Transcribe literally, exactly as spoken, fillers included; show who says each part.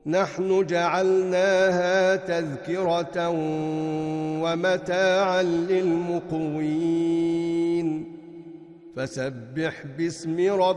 Speaker 1: نحن جعلناها تذكرة ومتاعا للمقوين فسبح باسم ربك